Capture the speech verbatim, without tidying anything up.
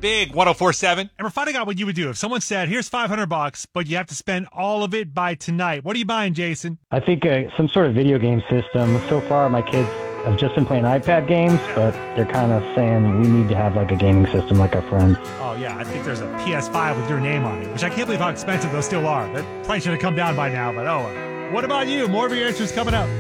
Big one oh four point seven. And we're finding out what you would do. If someone said, here's five hundred bucks, but you have to spend all of it by tonight. What are you buying, Jason? I think uh, some sort of video game system. So far, my kids have just been playing iPad games, but they're kind of saying we need to have like a gaming system like our friends. Oh, yeah. I think there's a P S five with your name on it, which I can't believe how expensive those still are. That probably should have come down by now, but oh well. What about you? More of your answers coming up.